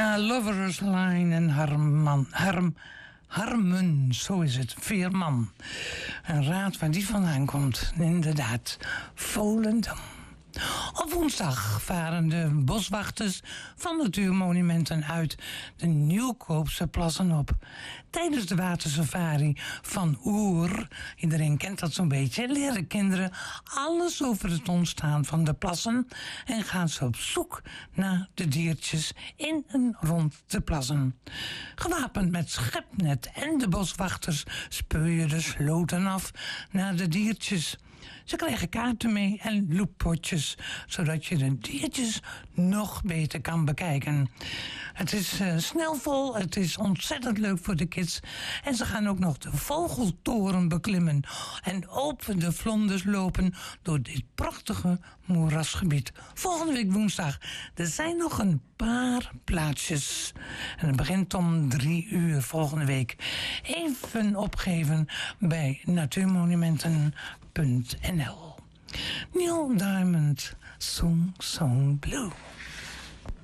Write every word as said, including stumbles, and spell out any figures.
Ja, Lovers Line en Harman, Harm, Harmen, zo is het, Veerman. Een raad waar die vandaan komt, inderdaad, Volendam. Op woensdag varen de boswachters van Natuurmonumenten uit de Nieuwkoopse plassen op. Tijdens de watersafari van Oer, iedereen kent dat zo'n beetje, leren kinderen alles over het ontstaan van de plassen en gaan ze op zoek naar de diertjes in en rond de plassen. Gewapend met schepnet en de boswachters speuren de sloten af naar de diertjes. Ze krijgen kaarten mee en looppotjes, zodat je de diertjes nog beter kan bekijken. Het is uh, snel vol, het is ontzettend leuk voor de kids. En ze gaan ook nog de vogeltoren beklimmen en open de vlonders lopen door dit prachtige moerasgebied. Volgende week woensdag, er zijn nog een paar plaatsjes. En het begint om drie uur volgende week. Even opgeven bij natuurmonumenten punt n l. Neil Diamond, Song Song Blue.